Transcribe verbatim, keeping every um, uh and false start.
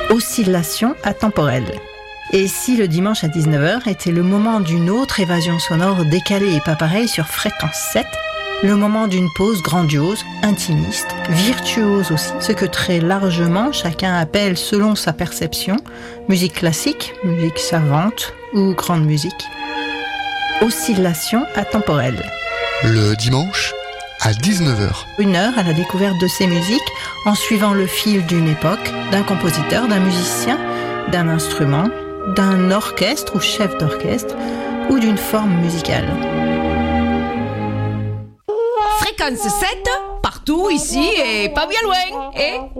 Oscillation atemporelle. Et si le dimanche à dix-neuf heures était le moment d'une autre évasion sonore décalée et pas pareille sur fréquence sept, le moment d'une pause grandiose, intimiste, virtuose aussi, ce que très largement chacun appelle selon sa perception, musique classique, musique savante ou grande musique. Oscillation atemporelle. Le dimanche à dix-neuf heures. Une heure à la découverte de ces musiques en suivant le fil d'une époque, d'un compositeur, d'un musicien, d'un instrument, d'un orchestre ou chef d'orchestre ou d'une forme musicale. Fréquence sept, partout, ici et pas bien loin. Et